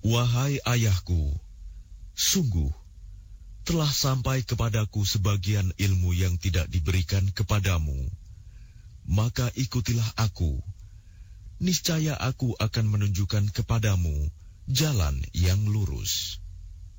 Wahai ayahku, sungguh telah sampai kepadaku sebagian ilmu yang tidak diberikan kepadamu. Maka ikutilah aku. Niscaya aku akan menunjukkan kepadamu jalan yang lurus.